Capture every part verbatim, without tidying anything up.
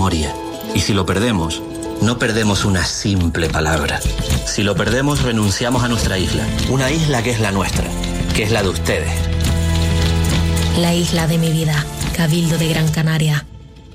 memoria. Y si lo perdemos, no perdemos una simple palabra. Si lo perdemos, renunciamos a nuestra isla. Una isla que es la nuestra, que es la de ustedes. La isla de mi vida, Cabildo de Gran Canaria.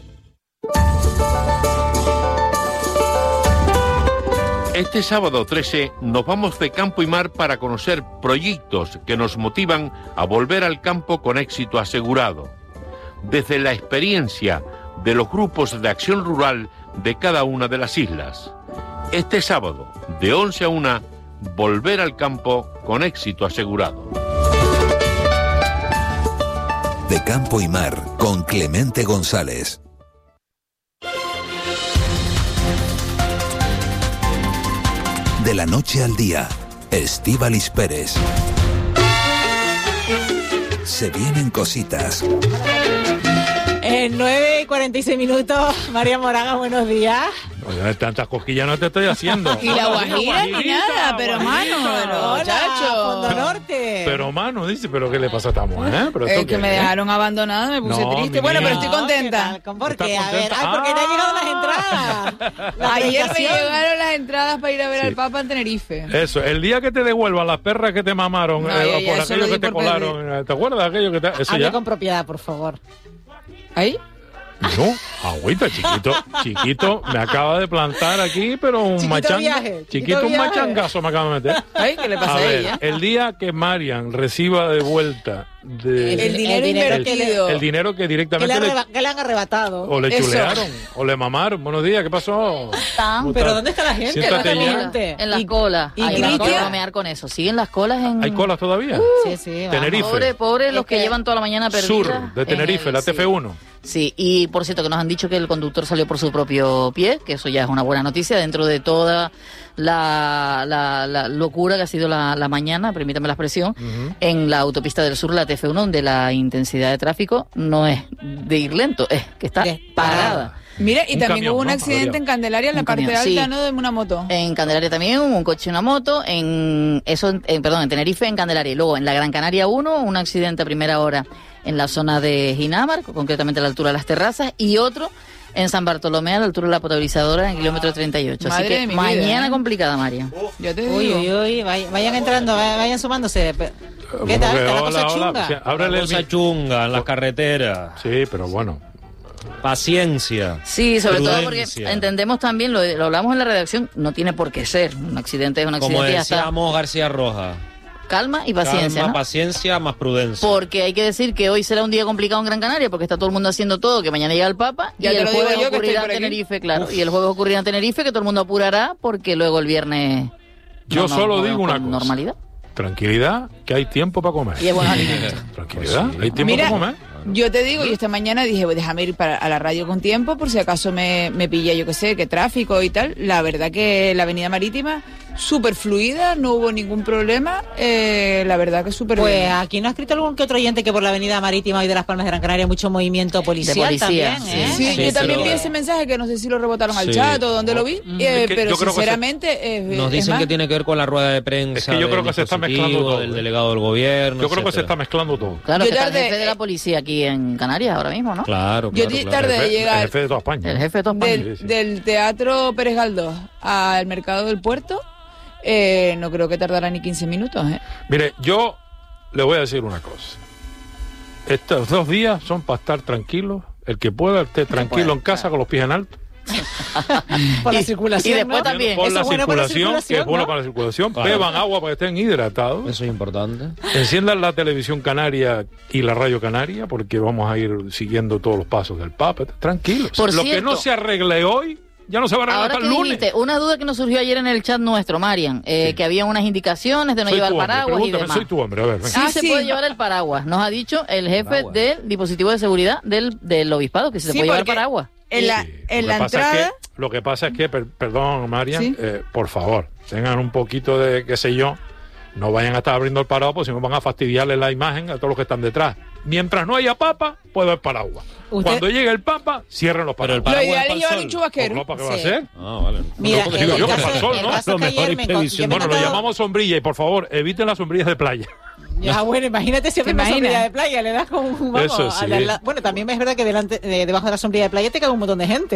Este sábado trece nos vamos de campo y mar para conocer proyectos que nos motivan a volver al campo con éxito asegurado. Desde la experiencia de los grupos de acción rural de cada una de las islas. Este sábado, de once a una, volver al campo con éxito asegurado. De campo y mar, con Clemente González. De la noche al día, Estíbaliz Pérez. Se vienen cositas. En nueve y cuarenta y seis minutos, María Moraga, buenos días. Oye, tantas cosquillas no te estoy haciendo. Y la guajira ni nada, pero mano, Hola, muchacho. Fondo Norte. Pero mano, dice, ¿pero qué le pasa a esta mujer? ¿Pero Es esto que qué me es? dejaron abandonada, me puse No, triste. mi Bueno, pero niña. estoy contenta. ¿Por ¿Estás qué? A ver, contenta? ay, porque te han llegado las Ah. entradas. La Ayer me aplicación. llegaron las entradas para ir a ver Sí. al Papa en Tenerife. Eso, el día que te devuelvan las perras que te mamaron, No, eh, ya, o ya, por eso aquello lo que di te por colaron, eh, ¿te acuerdas de aquello que te... Eso Hable ya? con propiedad, por favor. ¿Ahí? No, agüita, chiquito, chiquito, me acaba de plantar aquí, pero un Chiquito machanga, viaje, chiquito, chiquito un viaje. machangazo me acaba de meter. ¿Ahí? ¿Qué le pasa A a, ver, ella? el día que Marian reciba de vuelta de El dinero dinero que invertido. el dinero que Que le, directamente le, arreba- que le han arrebatado. o le Eso. chulearon, o le mamaron. Buenos días, ¿qué pasó? ¿Cómo Pero estás? ¿dónde está la gente? Siéntate ¿Dónde está ya. la gente? En la Y- cola. y Ay, en la Cristian- cola, no me dar con eso. Siguen las colas en... ¿Hay colas todavía? Sí, sí, vamos. Tenerife. Pobre, pobre los Es que, que- llevan toda la mañana perdida. Sur, de en Tenerife, el- la T F uno. Sí, y por cierto que nos han dicho que el conductor salió por su propio pie, que eso ya es una buena noticia dentro de toda la, la, la locura que ha sido la, la mañana, permítame la expresión, Ujú. en la autopista del sur, la T F uno, donde la intensidad de tráfico no es de ir lento, es que está De- parada. Mira, y Un también camión, hubo un ¿no? accidente Averiado. en Candelaria, en la Un parte camión, alta, sí. ¿no? De una moto. En Candelaria también, un coche y una moto. En eso, en- en- perdón, en Tenerife, en Candelaria. Y luego en la Gran Canaria uno, un accidente a primera hora en la zona de Ginamar, concretamente a la altura de las terrazas, y otro en San Bartolomé, a la altura de la potabilizadora, en el kilómetro treinta y ocho. Así Madre que de mi mañana vida, ¿eh? complicada, María. Yo te digo. Uy, uy, uy, vay- vayan entrando, vay- vayan sumándose. Pe- ¿Qué Como tal? que ¿Está la hola, cosa hola, chunga? sí, ábrele el Cosa mi- chunga en las carreteras. Sí, pero bueno. Paciencia. Sí, sobre todo porque Prudencia. entendemos también, lo, lo hablamos en la redacción, no tiene por qué ser. Un accidente es un accidente Como y ya está. decíamos García Roja. Calma y paciencia, Calma, ¿no? paciencia, más prudencia. Porque hay que decir que hoy será un día complicado en Gran Canaria porque está todo el mundo haciendo todo, que mañana llega el Papa Ya y te el lo digo jueves yo, que ocurrirá estoy en por aquí. Tenerife, claro. Y el jueves ocurrirá en Tenerife, que todo el mundo apurará porque luego el viernes... Yo no, no, solo no, digo con una cosa. normalidad. Tranquilidad, que hay tiempo para comer. Y es buen alimento. Tranquilidad, Pues sí. hay tiempo Mira, para comer. yo te digo, y esta mañana dije, pues déjame ir para, a la radio con tiempo por si acaso me, me pilla, yo qué sé, que tráfico y tal. La verdad que la avenida marítima, súper fluida, no hubo ningún problema. Eh, la verdad que súper Pues bien. aquí no ha escrito algún que otro oyente que por la avenida marítima y de Las Palmas de Gran Canaria hay mucho movimiento policial policía, también, sí. ¿eh? Sí, Sí, yo también pero- vi ese mensaje que no sé si lo rebotaron al Sí. chat o dónde lo vi, Mm. eh, Es que pero yo creo que se- sinceramente eh, Nos es dicen más, que tiene que ver con la rueda de prensa. Es que yo creo del que se está dispositivo, mezclando todo, del ¿eh? delegado del gobierno. Yo creo que se etcétera. está mezclando todo. Claro, Yo que está el tardé- jefe de la policía aquí en Canarias ahora mismo, ¿no? Claro, Yo claro, di- claro. tarde de El jefe- llegar. el jefe de toda España. El jefe de toda España. del, Sí, sí. del Teatro Pérez Galdós al Mercado del Puerto, eh, no creo que tardará ni quince minutos, ¿eh? Mire, yo le voy a decir una cosa. Estos dos días son para estar tranquilos. El que pueda esté tranquilo pueda, en casa con los pies en alto. Por la Y- circulación, y después ¿no? también. Por Eso la es bueno para la circulación, que es circulación, bueno ¿no? para la circulación. Claro. Beban agua para que estén hidratados. Eso es importante. Enciendan la televisión canaria y la radio canaria porque vamos a ir siguiendo todos los pasos del Papa. Tranquilos. Por Lo que cierto- no se arregle hoy, ya no se va a arreglar Ahora hasta que el lunes. dijiste, una duda que nos surgió ayer en el chat nuestro, Marian, eh, Sí. que había unas indicaciones de no Soy llevar tu hombre, paraguas y pregúntame, demás. soy tu hombre, a ver, venga. Sí Ah, se sí. puede llevar el paraguas. Nos ha dicho el jefe Paraguas. del dispositivo de seguridad del, del obispado que se Sí, puede llevar porque paraguas. En la, Sí, en lo la que pasa es entrada... que- lo que pasa es que, per- perdón, Marian, Sí. eh, por favor, tengan un poquito de, qué sé yo, no vayan a estar abriendo el paraguas, porque si no van a fastidiarle la imagen a todos los que están detrás. Mientras no haya papa, puede haber paraguas. Usted- Cuando llegue el papa, cierren los Pero el paraguas. Lo paraguas ideal para es el llevar sol. un chubasquero. No, ¿para qué va a Sí. ser? Ah, vale. Mira, No, el, digo yo, el que caso, para el sol, el ¿no? caso Lo que mejor ayer es me, con- previsión. yo me he Bueno, lo notado- llamamos sombrilla y por favor, eviten las sombrillas de playa. Ya, bueno, imagínate si ¿Te haces una imaginas? sombrilla de playa, le das con un vamos, Eso sí. a la- la- bueno, también es verdad que delante, de- debajo de la sombrilla de playa te cae un montón de gente.